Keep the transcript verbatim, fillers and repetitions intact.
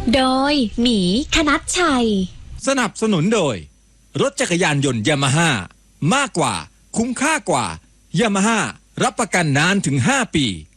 โดยหมีคณัชชัยสนับสนุนโดยรถจักรยานยนต์ยามาฮ่ามากกว่าคุ้มค่ากว่ายามาฮ่ารับประกันนานถึงห้าปี